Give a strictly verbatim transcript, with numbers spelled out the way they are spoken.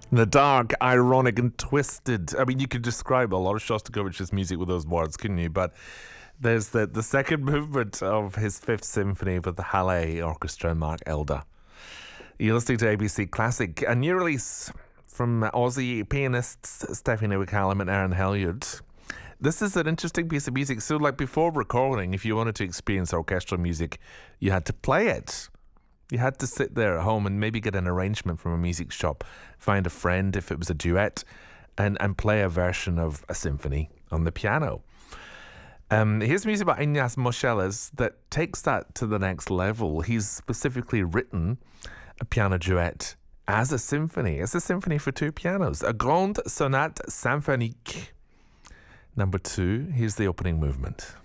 The dark, ironic, and twisted. I mean, you could describe a lot of Shostakovich's music with those words, couldn't you? But there's the, the second movement of his Fifth Symphony with the Halle Orchestra and Mark Elder. You're listening to A B C Classic, a new release from Aussie pianists Stephanie McCallum and Aaron Helyard. This is an interesting piece of music. So, like before recording, if you wanted to experience orchestral music, you had to play it. You had to sit there at home and maybe get an arrangement from a music shop, find a friend if it was a duet, and, and play a version of a symphony on the piano. Um, here's music by Ignace Moscheles that takes that to the next level. He's specifically written a piano duet as a symphony. It's a symphony for two pianos, a Grande Sonate Symphonique. Number two, here's the opening movement.